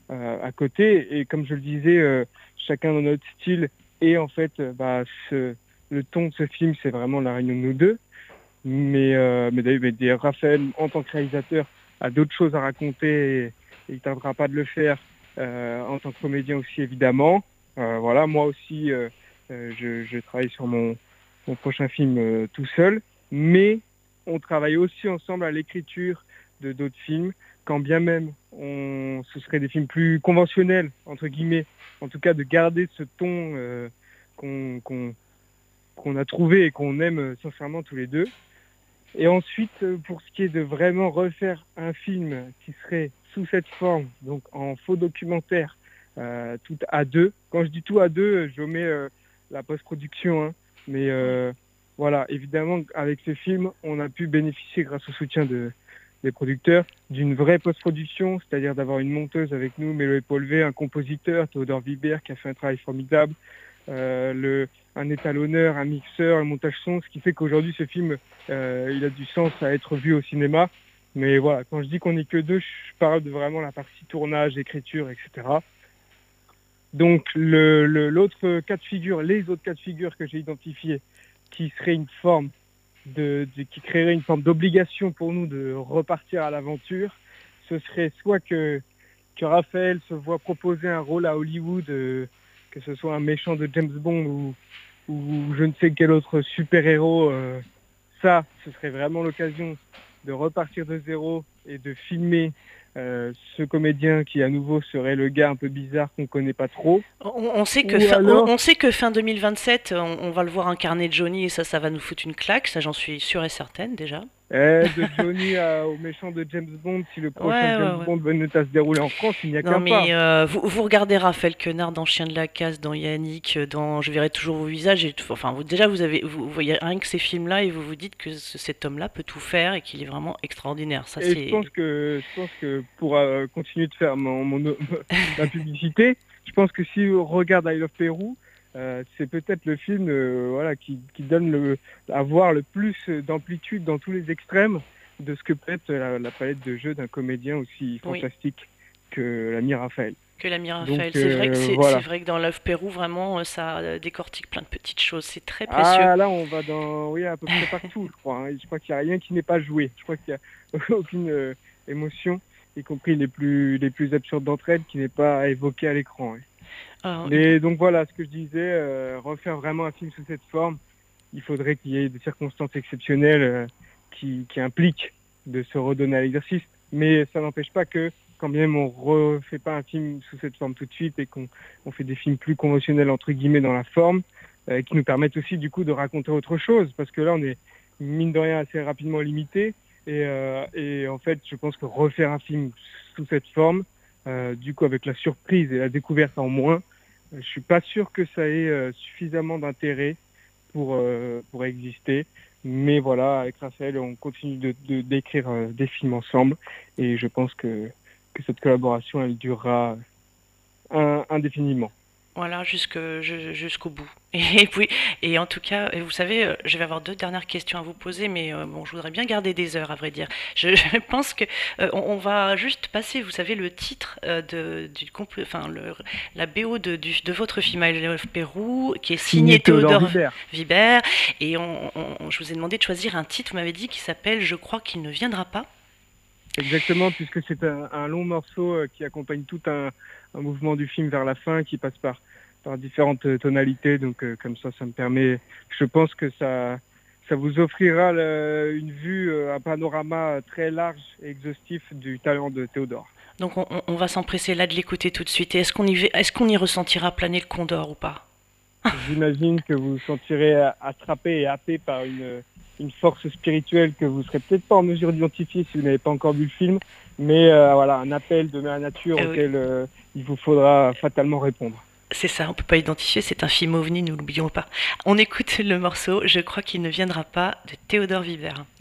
à côté. Et comme je le disais, chacun dans notre style. Et en fait, le ton de ce film, c'est vraiment la réunion de nous deux. D'ailleurs, Raphaël, en tant que réalisateur, a d'autres choses à raconter et il ne tardera pas de le faire en tant que comédien aussi, évidemment. Voilà, moi aussi, je travaille sur mon prochain film tout seul, mais on travaille aussi ensemble à l'écriture de d'autres films, quand bien même ce serait des films plus conventionnels, entre guillemets, en tout cas de garder ce ton qu'on qu'on qu'on a trouvé et qu'on aime sincèrement tous les deux. Et ensuite, pour ce qui est de vraiment refaire un film qui serait sous cette forme, donc en faux documentaire, tout à deux. Quand je dis tout à deux, je mets la post-production, hein. Mais voilà, évidemment, avec ce film, on a pu bénéficier, grâce au soutien des producteurs, d'une vraie post-production, c'est-à-dire d'avoir une monteuse avec nous, Méloé Paulvé, un compositeur, Théodore Vibert, qui a fait un travail formidable, un étalonneur, un mixeur, un montage son, ce qui fait qu'aujourd'hui ce film il a du sens à être vu au cinéma. Mais voilà, quand je dis qu'on n'est que deux, je parle de vraiment la partie tournage, écriture, etc. Donc l'autre cas de figure, les autres cas de figure que j'ai identifiés, qui serait une forme qui créerait une forme d'obligation pour nous de repartir à l'aventure, ce serait soit que Raphaël se voit proposer un rôle à Hollywood, que ce soit un méchant de James Bond ou je ne sais quel autre super-héros. Ça, ce serait vraiment l'occasion de repartir de zéro et de filmer ce comédien qui à nouveau serait le gars un peu bizarre qu'on connaît pas trop. Ou alors, On sait que fin 2027, on va le voir incarner Johnny et ça va nous foutre une claque, ça j'en suis sûre et certaine déjà. de Johnny au méchant de James Bond, si le prochain Ouais, James ouais, ouais. Bond venait à se dérouler en France, il n'y a Non qu'un pas. mais vous regardez Raphaël Quenard dans Chien de la Casse, dans Yannick, dans Je verrai toujours vos visages, enfin déjà vous voyez rien que ces films-là et vous vous dites que cet homme-là peut tout faire et qu'il est vraiment extraordinaire. Ça Et c'est je pense que pour continuer de faire ma publicité, je pense que si on regarde I Love Peru, c'est peut-être le film voilà, qui donne à voir le plus d'amplitude dans tous les extrêmes de ce que peut être la palette de jeu d'un comédien aussi oui. fantastique que l'ami Raphaël. Que l'ami Raphaël. Donc C'est voilà. vrai que dans Love Pérou, vraiment, ça décortique plein de petites choses. C'est très précieux. Ah là, on va oui, à peu près partout, je crois, hein. Je crois qu'il n'y a rien qui n'est pas joué. Je crois qu'il n'y a aucune émotion, y compris les plus absurdes d'entre elles, qui n'est pas évoquée à l'écran, ouais. Alors, Mais donc voilà, ce que je disais, refaire vraiment un film sous cette forme, il faudrait qu'il y ait des circonstances exceptionnelles qui impliquent de se redonner à l'exercice. Mais ça n'empêche pas que, quand même on refait pas un film sous cette forme tout de suite et qu'on fait des films plus conventionnels, entre guillemets, dans la forme, qui nous permettent aussi du coup de raconter autre chose. Parce que là, on est mine de rien assez rapidement limité. Et en fait, je pense que refaire un film sous cette forme, du coup avec la surprise et la découverte en moins, je suis pas sûr que ça ait suffisamment d'intérêt pour exister. Mais voilà, avec Raphaël, on continue d'écrire des films ensemble. Et je pense que cette collaboration, elle durera indéfiniment. voilà, jusqu'au bout. Et puis, et en tout cas, et vous savez, je vais avoir deux dernières questions à vous poser, mais bon, je voudrais bien garder des heures, à vrai dire. Je pense que on va juste passer, vous savez, le titre la BO de votre film I Love Pérou, qui est signé Signé Théodore Théodore Vibert. Vibert, et je vous ai demandé de choisir un titre, vous m'avez dit, qui s'appelle Je crois qu'il ne viendra pas. Exactement, puisque c'est un long morceau qui accompagne tout un mouvement du film vers la fin, qui passe par différentes tonalités. Donc comme ça me permet, je pense que ça vous offrira une vue, un panorama très large et exhaustif du talent de Théodore. Donc on va s'empresser là de l'écouter tout de suite. Et est-ce qu'on y ressentira planer le Condor ou pas? J'imagine que vous vous sentirez attrapé et happé par une force spirituelle que vous serez peut-être pas en mesure d'identifier si vous n'avez pas encore vu le film, mais voilà, un appel de la nature Oui, auquel il vous faudra fatalement répondre. c'est ça, on peut pas identifier, c'est un film ovni, nous l'oublions pas. On écoute le morceau Je crois qu'il ne viendra pas de Théodore Vibert.